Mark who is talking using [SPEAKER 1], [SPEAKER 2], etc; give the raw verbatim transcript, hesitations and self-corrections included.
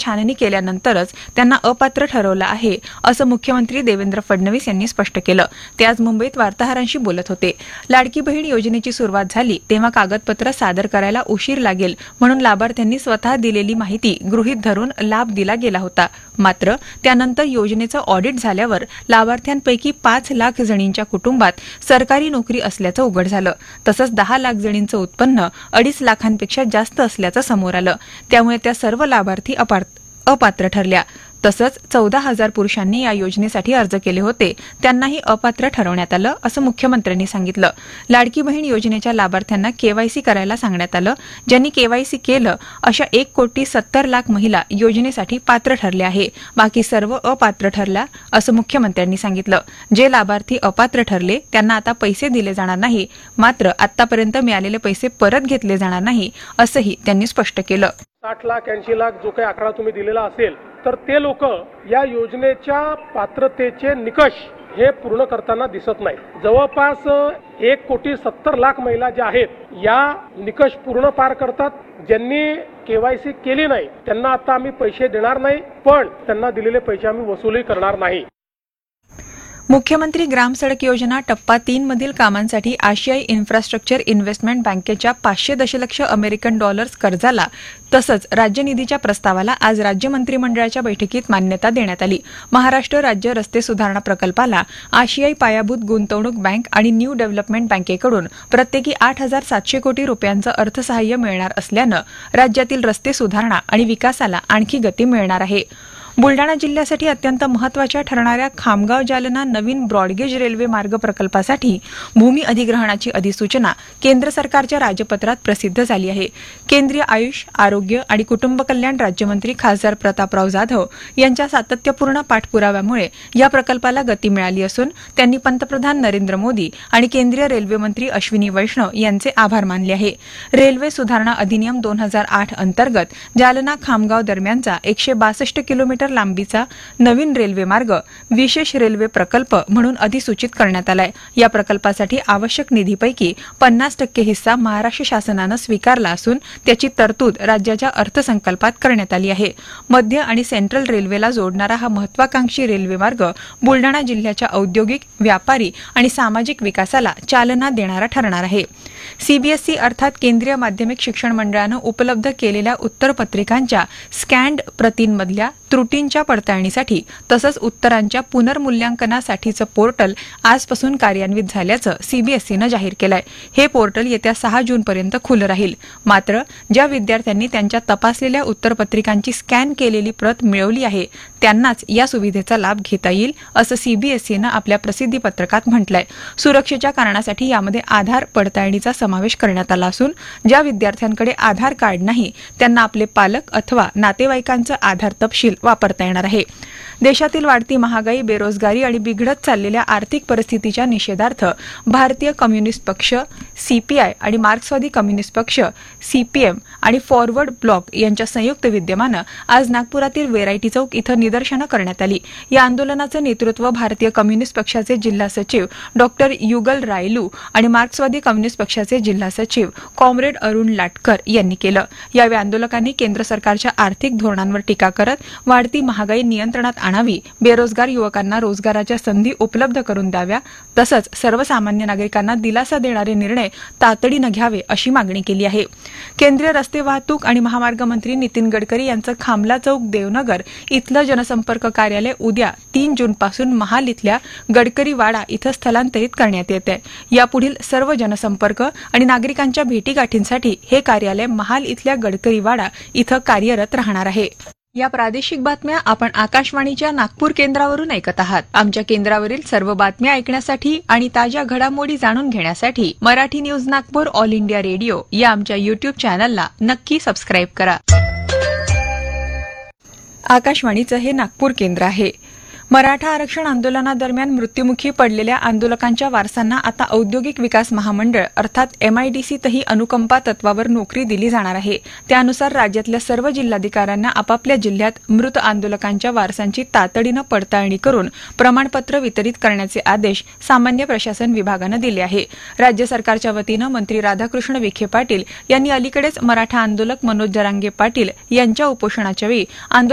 [SPEAKER 1] छाननी केल्यानंतरच त्यांना अपात्र ठरवलं आहे असं मुख्यमंत्री देवेंद्र फडणवीस यांनी स्पष्ट केलं. ते आज मुंबईत वार्ताहरांशी बोलत होते. लाडकी बहीण योजनेची सुरुवात झाली तेव्हा कागदपत्र सादर करायला उशीर लागेल म्हणून लाभार्थ्यांनी स्वतः दिलेली माहिती गृहीत धरून लाभ दिला गेला होता. मात्र त्यानंतर योजनेचं ऑडिट झाल्यावर लाभार्थ्यांपैकी पाच लाख जणींच्या कुटुंबात सरकारी नोकरी असल्याचं उघड झालं. तसंच दहा लाख जणींचं उत्पन्न अडीच लाखांपेक्षा जास्त असल्याचं समोर आलं. त्यामुळे त्या सर्व लाभार्थी अपात्र ठरल्या. तसंच चौदा हजार पुरुषांनी या योजनेसाठी अर्ज केले होते, त्यांनाही अपात्र ठरवण्यात आलं असं मुख्यमंत्र्यांनी सांगितलं. लाडकी बहीण योजनेच्या लाभार्थ्यांना केवायसी करायला सांगण्यात आलं. ज्यांनी केवायसी केलं अशा एक कोटी सत्तर लाख महिला योजनेसाठी पात्र ठरल्या आहे. बाकी सर्व अपात्र ठरल्या असं मुख्यमंत्र्यांनी सांगितलं. जे लाभार्थी अपात्र ठरले त्यांना आता पैसे दिले जाणार नाही, मात्र आतापर्यंत मिळालेले पैसे परत घेतले जाणार नाही असंही त्यांनी स्पष्ट केलं.
[SPEAKER 2] साठ लाख ऐंशी लाख जो काही आकडा तुम्ही दिलेला असेल तर ते लोक या योजनेच्या पात्रतेचे निकष हे पूर्ण करताना दिसत नाही. जवळपास एक कोटी सत्तर लाख महिला ज्या आहेत या निकष पूर्ण पार करतात. ज्यांनी केवायसी केली नाही त्यांना आता आम्ही पैसे देणार नाही, पण त्यांना दिलेले पैसे आम्ही वसूलही करणार नाही.
[SPEAKER 1] मुख्यमंत्री ग्राम सडक योजना टप्पा तीन मधील कामांसाठी आशियाई इन्फ्रास्ट्रक्चर इन्व्हेस्टमेंट बँकेच्या पाचशे दशलक्ष अमेरिकन डॉलर्स कर्जाला तसंच राज्य निधीच्या प्रस्तावाला आज राज्य मंत्रिमंडळाच्या बैठकीत मान्यता देण्यात आली. महाराष्ट्र राज्य रस्ते सुधारणा प्रकल्पाला आशियाई पायाभूत गुंतवणूक बँक आणि न्यू डेव्हलपमेंट बँकेकडून प्रत्येकी आठ हजार सातशे कोटी रुपयांचं अर्थसहाय्य मिळणार असल्यानं राज्यातील रस्ते सुधारणा आणि विकासाला आणखी गती मिळणार आहे. बुलडाणा जिल्ह्यासाठी अत्यंत महत्वाच्या ठरणाऱ्या खामगाव जालना नवीन ब्रॉडगेज रेल्वे मार्ग प्रकल्पासाठी भूमी अधिग्रहणाची अधिसूचना केंद्र सरकारच्या राजपत्रात प्रसिद्ध झाली आहे. केंद्रीय आयुष, आरोग्य आणि कुटुंब कल्याण राज्यमंत्री खासदार प्रतापराव जाधव यांच्या सातत्यपूर्ण पाठपुराव्यामुळे या प्रकल्पाला गती मिळाली असून त्यांनी पंतप्रधान नरेंद्र मोदी आणि केंद्रीय रेल्वे मंत्री अश्विनी वैष्णव यांचे आभार मानले आहे. रेल्वे सुधारणा अधिनियम दोन हजार आठ अंतर्गत जालना खामगाव दरम्यानचा एकशे बासष्ट किलोमीटर लांबीचा नवीन रेल्वे मार्ग विशेष रेल्वे प्रकल्प म्हणून अधिसूचित करण्यात आलाय. या प्रकल्पासाठी आवश्यक निधीपैकी पन्नास टक्के हिस्सा महाराष्ट्र शासनानं स्वीकारला असून त्याची तरतूद राज्याच्या अर्थसंकल्पात करण्यात आली आहे. मध्य आणि सेंट्रल रेल्वेला जोडणारा हा महत्वाकांक्षी रेल्वे मार्ग बुलडाणा जिल्ह्याच्या औद्योगिक, व्यापारी आणि सामाजिक विकासाला चालना देणारा ठरणार आहे. सीबीएसई अर्थात केंद्रीय माध्यमिक शिक्षण मंडळानं उपलब्ध केलेल्या उत्तरपत्रिकांच्या स्कॅन्ड प्रतींमधल्या त्रुटींच्या पडताळणीसाठी तसंच उत्तरांच्या पुनर्मूल्यांकनासाठीचं पोर्टल आजपासून कार्यान्वित झाल्याचं सीबीएसईनं जाहीर केलंय. हे पोर्टल येत्या सहा जूनपर्यंत खुलं राहील. मात्र ज्या विद्यार्थ्यांनी त्यांच्या तपासलेल्या उत्तरपत्रिकांची स्कॅन केलेली प्रत मिळवली आहे त्यांनाच या सुविधेचा लाभ घेता येईल असं सीबीएसईनं आपल्या प्रसिद्धीपत्रकात म्हटलंय. सुरक्षेच्या कारणासाठी यामध्ये आधार पडताळणीचा समावेश करण्यात आला असून ज्या विद्यार्थ्यांकडे आधार कार्ड नाही त्यांना आपले पालक अथवा नातेवाईकांचं आधार तपशील वापरता येणार आहे. देशातील वाढती महागाई, बेरोजगारी आणि बिघडत चाललेल्या आर्थिक परिस्थितीच्या निषेधार्थ भारतीय कम्युनिस्ट पक्ष, सीपीआय आणि मार्क्सवादी कम्युनिस्ट पक्ष, सीपीएम आणि फॉरवर्ड ब्लॉक यांच्या संयुक्त विद्यमानं आज नागपुरातील वेरायटी चौक इथं निदर्शनं करण्यात आली. या आंदोलनाचं नेतृत्व भारतीय कम्युनिस्ट पक्षाचे जिल्हा सचिव डॉक्टर युगल रायलू आणि मार्क्सवादी कम्युनिस्ट पक्षाचे जिल्हा सचिव कॉम्रेड अरुण लाटकर यांनी केलं. यावेळी आंदोलकांनी केंद्र सरकारच्या आर्थिक धोरणांवर टीका करत वाढती महागाई नियंत्रणात आणावी, बेरोजगार युवकांना रोजगाराच्या संधी उपलब्ध करून द्याव्या, तसंच सर्वसामान्य नागरिकांना दिलासा देणारे निर्णय तातडीनं घ्यावे अशी मागणी केली आहे. केंद्रीय रस्ते वाहतूक आणि महामार्ग मंत्री नितीन गडकरी यांचं खामला चौक देवनगर इथलं जनसंपर्क कार्यालय उद्या तीन जून पासून महाल इथल्या गडकरी वाडा इथं स्थलांतरित करण्यात येत आहे. यापुढील सर्व जनसंपर्क आणि नागरिकांच्या भेटीगाठींसाठी हे कार्यालय महाल इथल्या गडकरी वाडा इथं कार्यरत राहणार आहे. या प्रादेशिक बातम्या आपण आकाशवाणीच्या नागपूर केंद्रावरून ऐकत आहात. आमच्या केंद्रावरील सर्व बातम्या ऐकण्यासाठी आणि ताज्या घडामोडी जाणून घेण्यासाठी Marathi news Nagpur all India radio या आमच्या युट्यूब चॅनलला नक्की सबस्क्राईब करा. आकाशवाणीचं हे नागपूर केंद्र आहे. मराठा आरक्षण आंदोलनादरम्यान मृत्युमुखी पडलेल्या आंदोलकांच्या वारसांना आता औद्योगिक विकास महामंडळ अर्थात एमआयडीसीतही अनुकंपा तत्वावर नोकरी दिली जाणार आहे. त्यानुसार राज्यातल्या सर्व जिल्हाधिकाऱ्यांना आपापल्या जिल्ह्यात मृत आंदोलकांच्या वारसांची तातडीनं पडताळणी करून प्रमाणपत्र वितरित करण्याचे आदेश सामान्य प्रशासन विभागानं दिले आहे. राज्य सरकारच्या वतीनं मंत्री राधाकृष्ण विखे पाटील यांनी अलीकडेच मराठा आंदोलक मनोज जरांगे पाटील यांच्या उपोषणाच्या वेळी